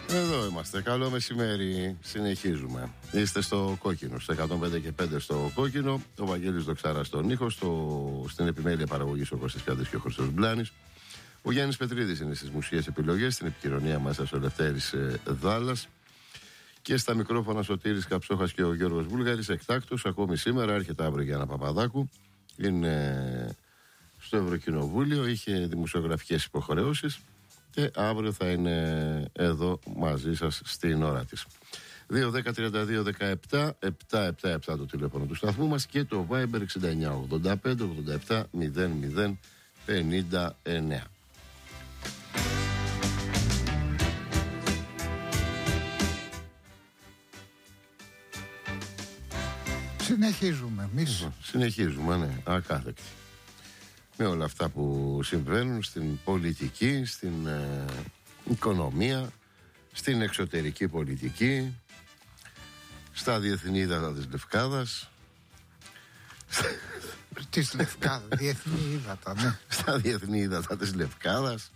Εδώ είμαστε. Καλό μεσημέρι. Συνεχίζουμε. Είστε στο κόκκινο, στο 105 και 5 στο κόκκινο. Ο Βαγγέλης Δοξάρας στον ήχο. Στην επιμέλεια παραγωγής ο Κώστας Πιάτης και ο Χρήστος Μπλάνης. Ο Γιάννης Πετρίδης είναι στις μουσικές επιλογές. Στην επικοινωνία μας ο Λευτέρης Δάλλας. Και στα μικρόφωνα Σωτήρης Καψόχας και ο Γιώργος Βούλγαρης. Εκτάκτος ακόμη σήμερα. Έρχεται αύριο Γιάννα Παπαδάκου. Είναι στο Ευρωκοινοβούλιο. Είχε δημοσιογραφικές υποχρεώσεις. Και αύριο θα είναι εδώ μαζί σας στην ώρα της. 2-10-32-17 777 το τηλέφωνο του σταθμού μας και το Viber 69-85-87-00-59. Συνεχίζουμε εμείς. Συνεχίζουμε, ναι, ακάθεκτη. Με όλα αυτά που συμβαίνουν στην πολιτική, στην οικονομία, στην εξωτερική πολιτική, στα διεθνή ύδατα της Λευκάδας. Της Λευκάδας, διεθνή ύδατα, ναι. Στα διεθνή ύδατα της Λευκάδας.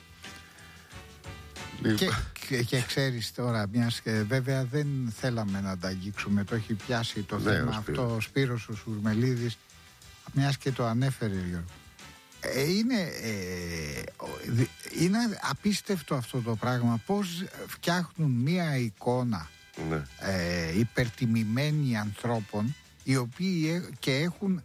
Και ξέρεις τώρα, μιας και βέβαια δεν θέλαμε να τα αγγίξουμε, το έχει πιάσει το θέμα αυτό ο Σπύρος ο Σουρμελίδης, μιας και το ανέφερε Γιώργο. Είναι απίστευτο αυτό το πράγμα, πώς φτιάχνουν μία εικόνα, ναι, υπερτιμημένη ανθρώπων οι οποίοι και έχουν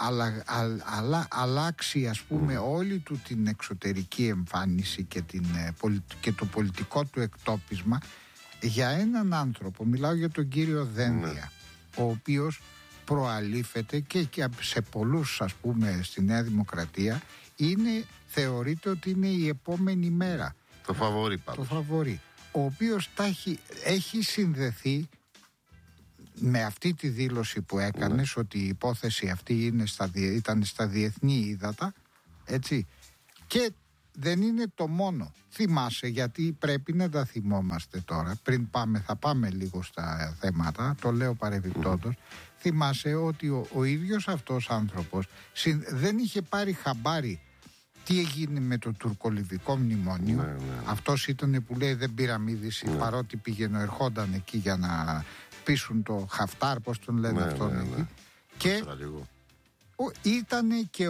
αλλάξει, ας πούμε, όλη του την εξωτερική εμφάνιση και το πολιτικό του εκτόπισμα για έναν άνθρωπο. Μιλάω για τον κύριο Δένδια, ο οποίος προαλήφεται και σε πολλούς, ας πούμε, στη Νέα Δημοκρατία θεωρείται ότι είναι η επόμενη μέρα. Το φαβορί πάντως. Το φαβορί. Ο οποίος έχει συνδεθεί με αυτή τη δήλωση που έκανες, ότι η υπόθεση αυτή ήταν στα διεθνή ύδατα, έτσι. Και δεν είναι το μόνο. Θυμάσαι, γιατί πρέπει να τα θυμόμαστε τώρα, πριν θα πάμε λίγο στα θέματα, το λέω παρεμπιπτόντως. Θυμάσαι ότι ο ίδιος αυτός άνθρωπος δεν είχε πάρει χαμπάρι τι έγινε με το τουρκολιβικό μνημόνιο. Αυτός ήταν που λέει δεν πήραμε είδηση, παρότι πήγαινε ερχόταν εκεί για να πείσουν το Χαφτάρ, πώς τον λένε αυτόν εκεί. Και ήταν και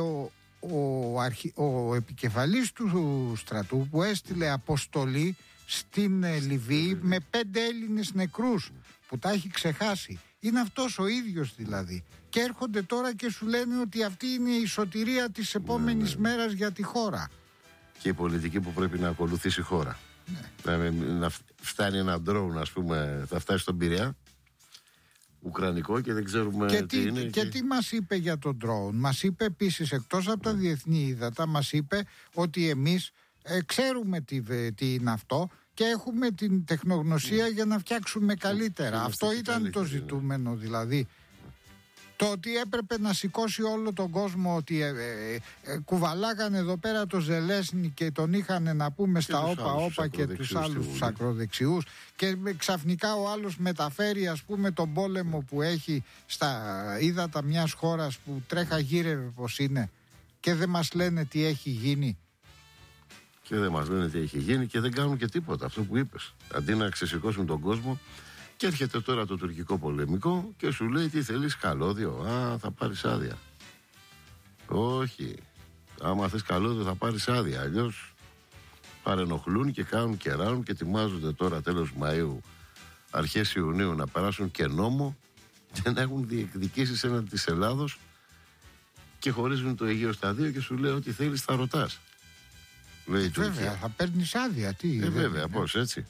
ο επικεφαλής του στρατού που έστειλε αποστολή στην Λιβύη με 5 Έλληνες νεκρούς που τα έχει ξεχάσει. Είναι αυτός ο ίδιος δηλαδή. Και έρχονται τώρα και σου λένε ότι αυτή είναι η σωτηρία της επόμενης μέρας για τη χώρα. Και η πολιτική που πρέπει να ακολουθήσει η χώρα. Να φτάνει ένα ντρόουν, ας πούμε, θα φτάσει στον Πειραιά, ουκρανικό, και δεν ξέρουμε τι είναι. Και τι μας είπε για τον ντρόουν? Μας είπε επίσης, εκτός από τα διεθνή ύδατα, μας είπε ότι εμείς ξέρουμε τι είναι αυτό και έχουμε την τεχνογνωσία για να φτιάξουμε καλύτερα. Αυτό ήταν το ζητούμενο δηλαδή. Το ότι έπρεπε να σηκώσει όλο τον κόσμο, ότι κουβαλάγανε εδώ πέρα το Ζελέσνη και τον είχαν, να πούμε, στα όπα και τους άλλους ακροδεξιούς, και ξαφνικά ο άλλος μεταφέρει, ας πούμε, τον πόλεμο που έχει στα ύδατα μιας χώρας που τρέχα γύρευε πως είναι, και δεν μας λένε τι έχει γίνει. Και δεν μας λένε τι έχει γίνει και δεν κάνουν και τίποτα, αυτό που είπες. Αντί να ξεσηκώσουν τον κόσμο. Και έρχεται τώρα το τουρκικό πολεμικό και σου λέει τι θέλεις, καλώδιο? Θα πάρεις άδεια. Όχι. Άμα θες καλώδιο θα πάρεις άδεια. Αλλιώς παρενοχλούν και κάνουν και ράνουν και ετοιμάζονται τώρα τέλος Μαΐου, αρχές Ιουνίου να περάσουν και νόμο και να έχουν διεκδικήσεις έναντι της Ελλάδος, και χωρίζουν το Αιγαίο στα δύο και σου λέει ότι θέλεις θα ρωτάς. Βέβαια, θα παίρνεις άδεια. Βέβαια, πώς έτσι.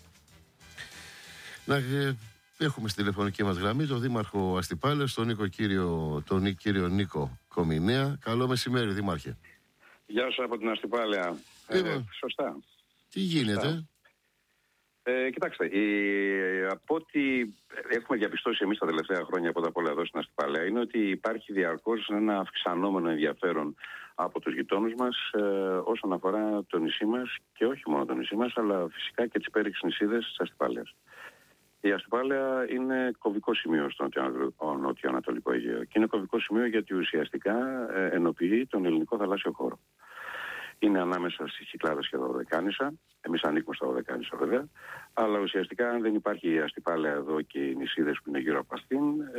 Έχουμε στη τηλεφωνική μας γραμμή τον Δήμαρχο Αστυπάλαιας, τον κύριο Νίκο Κομινέα. Καλό μεσημέρι, Δήμαρχε. Γεια σας από την Αστυπάλαια. Σωστά. Τι γίνεται? Σωστά. Κοιτάξτε, από ό,τι έχουμε διαπιστώσει εμείς τα τελευταία χρόνια, πρώτα απ' όλα εδώ στην Αστυπάλαια, είναι ότι υπάρχει διαρκώς ένα αυξανόμενο ενδιαφέρον από τους γειτόνους μας όσον αφορά το νησί μας, και όχι μόνο το νησί μας, αλλά φυσικά και τις πέριξ νησίδες της Αστυπάλαιας. Η Αστυπάλαια είναι κομβικό σημείο στο νοτιοανατολικό Αιγαίο, και είναι κομβικό σημείο γιατί ουσιαστικά ενοποιεί τον ελληνικό θαλάσσιο χώρο. είναι ανάμεσα στις Κυκλάδες και τα Δωδεκάνησα. Εμείς ανήκουμε στα Δωδεκάνησα βέβαια. Αλλά ουσιαστικά αν δεν υπάρχει η αστιπάλαια εδώ και οι νησίδες που είναι γύρω από αυτήν,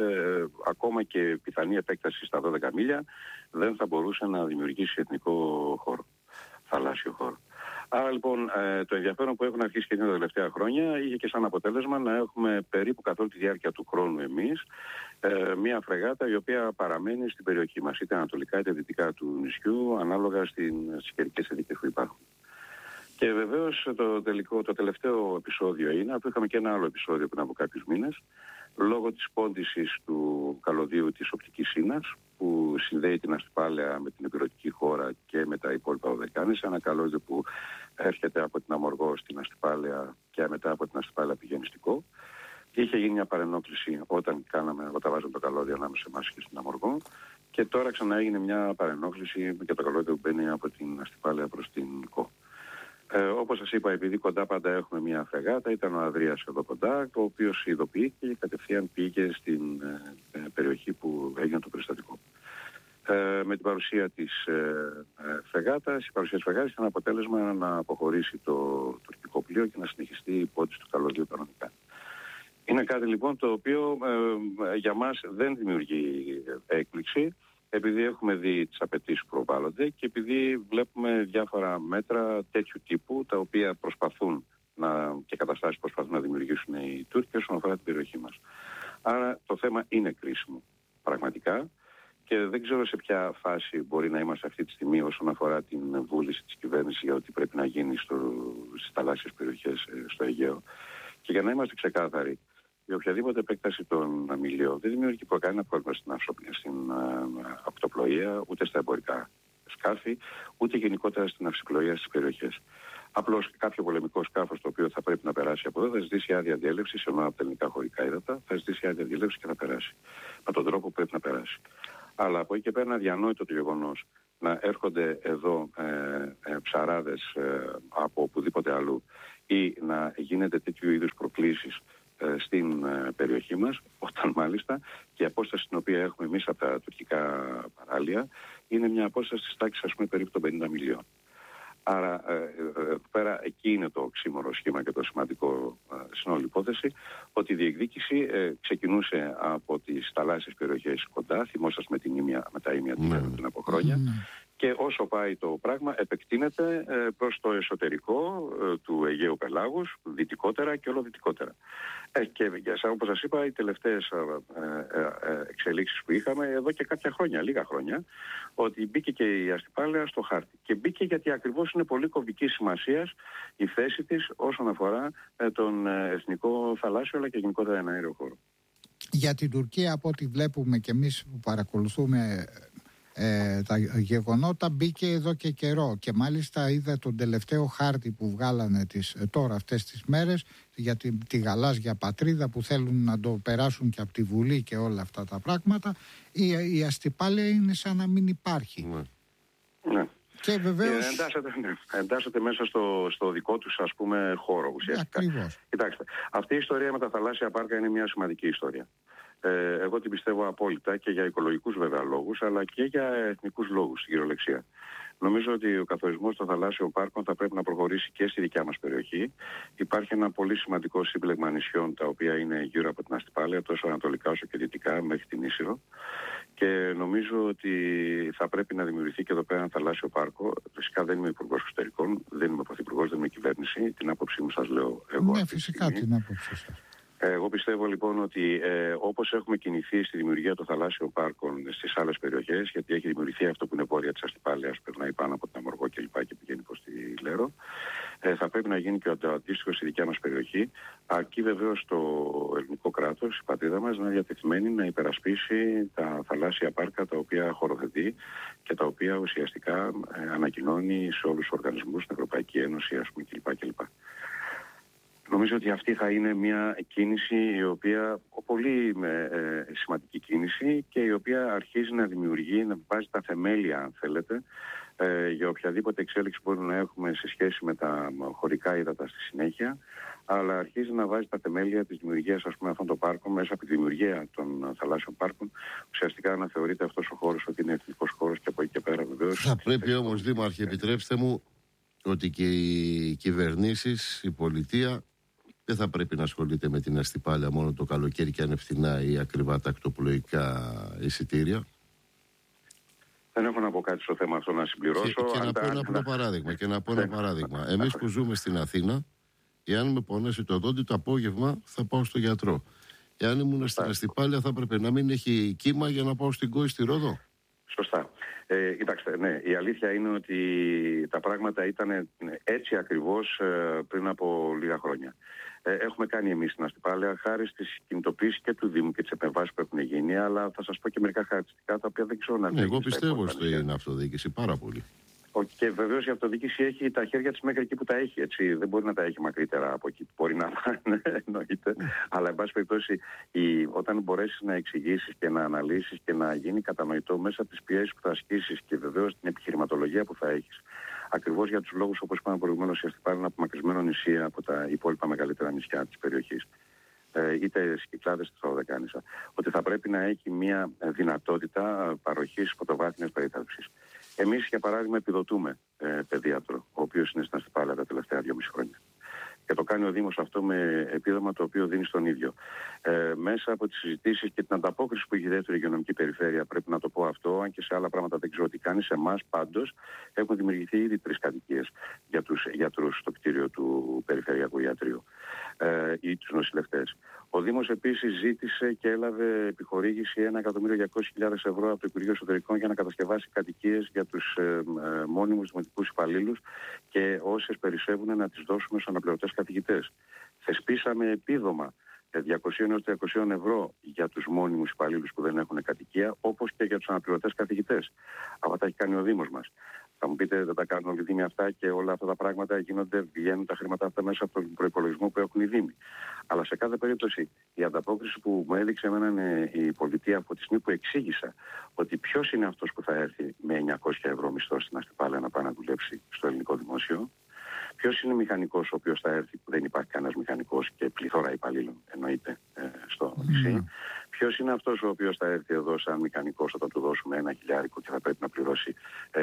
ακόμα και πιθανή επέκταση στα 12 μίλια δεν θα μπορούσε να δημιουργήσει εθνικό χώρο, θαλάσσιο χώρο. Άρα λοιπόν το ενδιαφέρον που έχουν αρχίσει και τα τελευταία χρόνια είχε και σαν αποτέλεσμα να έχουμε περίπου καθ' όλη τη διάρκεια του χρόνου εμείς μια φρεγάτα η οποία παραμένει στην περιοχή μας, είτε ανατολικά είτε δυτικά του νησιού, ανάλογα στις καιρικές συνθήκες που υπάρχουν. Και βεβαίως το τελευταίο επεισόδιο είναι, αφού είχαμε και ένα άλλο επεισόδιο πριν από κάποιους μήνες, λόγω της πόντισης του καλωδίου της οπτικής σύνας, που συνδέει την αστιπάλαια με την υπηρετική χώρα και με τα υπόλοιπα Δωδεκάνησα, ένα καλώδιο που έρχεται από την Αμοργό στην αστιπάλαια και μετά από την αστιπάλαια πηγαίνει στην Κο. Είχε γίνει μια παρενόχληση όταν βάζαμε το καλώδιο ανάμεσα εμάς και στην Αμοργό, και τώρα ξανά έγινε μια παρενόχληση και το καλώδιο που μπαίνει από την αστιπάλαια προς την Κο. Όπως σας είπα, επειδή κοντά πάντα έχουμε μια φρεγάτα, ήταν ο Ανδρείας εδώ κοντά, ο οποίος ειδοποιήθηκε και κατευθείαν πήγε στην περιοχή που έγινε το περιστατικό. Με την παρουσία της φρεγάτας, η παρουσία της φρεγάτας ήταν αποτέλεσμα να αποχωρήσει το τουρκικό πλοίο και να συνεχιστεί η πόντιση του καλωδίου κανονικά. Είναι κάτι λοιπόν το οποίο για μας δεν δημιουργεί έκπληξη, επειδή έχουμε δει τις απαιτήσεις που προβάλλονται και επειδή βλέπουμε διάφορα μέτρα τέτοιου τύπου τα οποία προσπαθούν και καταστάσεις που προσπαθούν να δημιουργήσουν οι Τούρκοι όσον αφορά την περιοχή μας. Άρα το θέμα είναι κρίσιμο πραγματικά και δεν ξέρω σε ποια φάση μπορεί να είμαστε αυτή τη στιγμή όσον αφορά την βούληση της κυβέρνησης για ό,τι πρέπει να γίνει στις θαλάσσιες περιοχές στο Αιγαίο. Και για να είμαστε ξεκάθαροι, η οποιαδήποτε επέκταση των αμυλίων δεν δημιουργεί κανένα πρόβλημα στην ακτοπλοεία, ούτε στα εμπορικά σκάφη, ούτε γενικότερα στην αυσιπλοεία στις περιοχές. Απλώς κάποιο πολεμικό σκάφος το οποίο θα πρέπει να περάσει από εδώ θα ζητήσει άδεια διέλευσης, ενώ από τα ελληνικά χωρικά ύδατα θα ζητήσει άδεια διέλευσης και θα περάσει. Με τον τρόπο που πρέπει να περάσει. Αλλά από εκεί και πέρα είναι αδιανόητο το γεγονός να έρχονται εδώ ψαράδες από οπουδήποτε αλλού ή να γίνεται τέτοιου είδους προκλήσεις στην περιοχή μας, όταν μάλιστα και η απόσταση την οποία έχουμε εμείς από τα τουρκικά παράλια είναι μια απόσταση της τάξης, ας πούμε, περίπου των 50 μιλίων. Άρα πέρα εκεί είναι το οξύμορο σχήμα και το σημαντικό στην όλη υπόθεση, ότι η διεκδίκηση ξεκινούσε από τις θαλάσσιες περιοχές κοντά, θυμόσαστε με τα ήμια του πριν από χρόνια, και όσο πάει το πράγμα επεκτείνεται προς το εσωτερικό του Αιγαίου Πελάγους, δυτικότερα και όλο δυτικότερα. Και όπως σας είπα, οι τελευταίες εξελίξεις που είχαμε εδώ και κάποια χρόνια, λίγα χρόνια, ότι μπήκε και η αστιπάλαια στο χάρτη. Και μπήκε γιατί ακριβώς είναι πολύ κομβική σημασίας η θέση της όσον αφορά τον εθνικό θαλάσσιο αλλά και γενικότερα ένα αέριο χώρο. Για την Τουρκία, από ό,τι βλέπουμε και εμείς που παρακολουθούμε τα γεγονότα, μπήκε εδώ και καιρό και μάλιστα είδα τον τελευταίο χάρτη που βγάλανε τώρα αυτές τις μέρες για τη γαλάζια πατρίδα που θέλουν να το περάσουν και από τη Βουλή και όλα αυτά τα πράγματα. Η αστιπάλαια είναι σαν να μην υπάρχει. Ναι. Και βεβαίως εντάσσεται μέσα στο δικό τους, ας πούμε, χώρο ουσιαστικά. Ακριβώς. Κοιτάξτε, αυτή η ιστορία με τα θαλάσσια πάρκα είναι μια σημαντική ιστορία. Εγώ την πιστεύω απόλυτα και για οικολογικούς βέβαια λόγους, αλλά και για εθνικούς λόγους στην κυριολεξία. Νομίζω ότι ο καθορισμός των θαλάσσιων πάρκων θα πρέπει να προχωρήσει και στη δικιά μας περιοχή. Υπάρχει ένα πολύ σημαντικό σύμπλεγμα νησιών τα οποία είναι γύρω από την αστιπάλαια, τόσο ανατολικά όσο και δυτικά μέχρι την Ίσυρο. Και νομίζω ότι θα πρέπει να δημιουργηθεί και εδώ πέρα ένα θαλάσσιο πάρκο. Φυσικά δεν είμαι υπουργός εξωτερικών, δεν είμαι πρωθυπουργός, δεν είμαι κυβέρνηση. Την άποψή μου σας λέω εγώ. Ναι, φυσικά την άποψή σας. Εγώ πιστεύω λοιπόν ότι όπως έχουμε κινηθεί στη δημιουργία των θαλάσσιων πάρκων στις άλλες περιοχές, γιατί έχει δημιουργηθεί αυτό που είναι βόρεια της αστιπάλαιας, περνάει πάνω από την Αμοργό κλπ. Και πηγαίνει προς τη Λέρο, θα πρέπει να γίνει και το αντίστοιχο στη δικιά μας περιοχή, αρκεί βεβαίως το ελληνικό κράτος, η πατρίδα μας, να είναι διατεθειμένη να υπερασπίσει τα θαλάσσια πάρκα τα οποία χωροθετεί και τα οποία ουσιαστικά ανακοινώνει σε όλους τους οργανισμούς, στην Ευρωπαϊκή Ένωση, ας πούμε, κλπ. Νομίζω ότι αυτή θα είναι μια κίνηση η οποία, πολύ σημαντική κίνηση και η οποία αρχίζει να δημιουργεί, να βάζει τα θεμέλια, αν θέλετε, για οποιαδήποτε εξέλιξη μπορούμε να έχουμε σε σχέση με τα χωρικά ύδατα στη συνέχεια, αλλά αρχίζει να βάζει τα θεμέλια της δημιουργίας, ας πούμε, αυτών των πάρκων, μέσα από τη δημιουργία των θαλάσσιων πάρκων. Ουσιαστικά να θεωρείται αυτός ο χώρος ότι είναι εθνικός χώρος και από εκεί και πέρα βεβαίως. Θα πρέπει όμως, Δήμαρχε, επιτρέψτε μου, ότι και οι κυβερνήσεις, η πολιτεία, δεν θα πρέπει να ασχολείται με την αστιπάλια μόνο το καλοκαίρι και ανευθυνά ή ακριβά τακτοπλοϊκά εισιτήρια. Δεν έχω να πω κάτι στο θέμα αυτό να συμπληρώσω. Και να πω ένα απλό παράδειγμα. Εμείς που ζούμε στην Αθήνα, εάν με πονέσει το δόντι το απόγευμα θα πάω στο γιατρό. Εάν ήμουν στην αστιπάλια θα έπρεπε να μην έχει κύμα για να πάω στην Κόη στη Ρόδο. Σωστά. Κοιτάξτε, ναι, η αλήθεια είναι ότι τα πράγματα ήταν έτσι ακριβώς πριν από λίγα χρόνια. Έχουμε κάνει εμείς στην αστιπάλαια χάρη στις κινητοποίησεις και του Δήμου και τις επεμβάσεις που έχουν γίνει, αλλά θα σας πω και μερικά χαρακτηριστικά τα οποία δεν ξέρω να Εγώ πιστεύω στην αυτοδιοίκηση πάρα πολύ. Και βεβαίως η αυτοδιοίκηση έχει τα χέρια της μέχρι εκεί που τα έχει. Έτσι. Δεν μπορεί να τα έχει μακρύτερα από εκεί που μπορεί να πάνε, εννοείται. Αλλά, εν πάση περιπτώσει, όταν μπορέσεις να εξηγήσεις και να αναλύσεις και να γίνει κατανοητό μέσα από τις πιέσεις που θα ασκήσεις και βεβαίως την επιχειρηματολογία που θα έχεις, ακριβώς για τους λόγους, όπως είπαμε προηγουμένως, η Αστιπάλαια είναι ένα απομακρυσμένο νησί από τα υπόλοιπα μεγαλύτερα νησιά της περιοχής, είτε στις Κυκλάδες είτε στο Δεκάνησα, ότι θα πρέπει να έχει μια δυνατότητα παροχής πρωτοβάθμιας περίθαλψης. Εμείς, για παράδειγμα, επιδοτούμε παιδίατρο, ο οποίος είναι στην Αστιπάλαια τα τελευταία 2,5 χρόνια. Και το κάνει ο Δήμος αυτό με επίδομα το οποίο δίνει στον ίδιο. Μέσα από τις συζητήσεις και την ανταπόκριση που έχει η δεύτερη υγειονομική περιφέρεια, πρέπει να το πω αυτό, αν και σε άλλα πράγματα δεν ξέρω τι κάνει, σε εμάς πάντως έχουν δημιουργηθεί ήδη 3 κατοικίες για τους γιατρούς στο κτίριο του Περιφερειακού Ιατρείου ή τους νοσηλευτές. Ο Δήμος επίσης ζήτησε και έλαβε επιχορήγηση 1.200.000 ευρώ από το Υπουργείο Εσωτερικών για να κατασκευάσει κατοικίες για τους μόνιμους δημοτικούς υπαλλήλους και όσες περισσεύουν να τις δώσουμε στους αναπληρωτές καθηγητές. Θεσπίσαμε επίδομα 200 έως 300 ευρώ για τους μόνιμους υπαλλήλους που δεν έχουν κατοικία, όπως και για τους αναπληρωτές καθηγητές. Αυτά τα έχει κάνει ο Δήμος μας. Θα μου πείτε, δεν τα κάνουν όλοι οι Δήμοι αυτά και όλα αυτά τα πράγματα βγαίνουν τα χρήματα αυτά μέσα από τον προϋπολογισμό που έχουν οι Δήμοι. Αλλά σε κάθε περίπτωση η ανταπόκριση που μου έδειξε εμένα η πολιτεία από τη στιγμή που εξήγησα ότι ποιος είναι αυτός που θα έρθει με 900 ευρώ μισθό στην Αστιπάλαια να πάει να δουλέψει στο ελληνικό δημόσιο, ποιος είναι ο μηχανικός ο οποίος θα έρθει, που δεν υπάρχει κανένας μηχανικός και πληθώρα υπαλλήλων εννοείται στο νησί. Ποιος είναι αυτός ο οποίος θα έρθει εδώ σαν μηχανικός όταν του δώσουμε 1.000 και θα πρέπει να πληρώσει